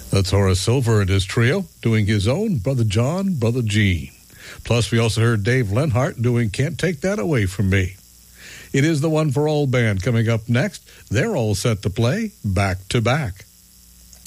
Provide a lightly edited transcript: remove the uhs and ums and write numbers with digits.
That's Horace Silver and his trio doing his own Brother John, Brother Gene. Plus, we also heard Dave Lenhart doing Can't Take That Away From Me. It is the One for All band coming up next. They're all set to play back to back.